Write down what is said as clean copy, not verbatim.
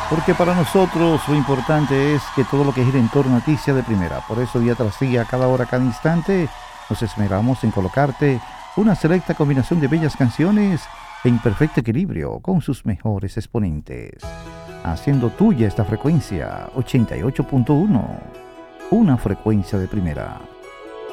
Porque para nosotros lo importante es que todo lo que gira en torno a ti sea de primera. Por eso día tras día, cada hora, cada instante, nos esmeramos en colocarte una selecta combinación de bellas canciones en perfecto equilibrio con sus mejores exponentes. Haciendo tuya esta frecuencia 88.1, una frecuencia de primera.